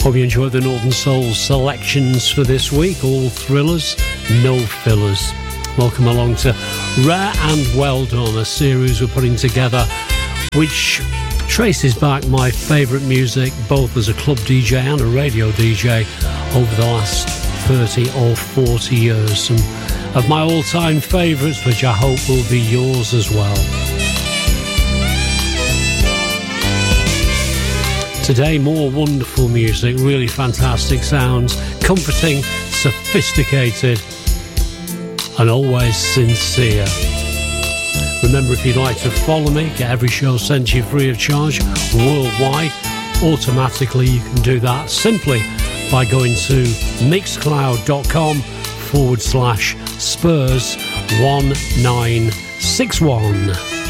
Hope you enjoyed the Northern Soul selections for this week. All thrillers, no fillers. Welcome along to Rare and Well Done, a series we're putting together which traces back my favourite music, both as a club DJ and a radio DJ, over the last 30 or 40 years. Some of my all-time favourites, which I hope will be yours as well. Today, more wonderful music, really fantastic sounds, comforting, sophisticated, and always sincere. Remember, if you'd like to follow me, get every show sent to you free of charge worldwide, automatically you can do that simply by going to mixcloud.com/Spurs1961.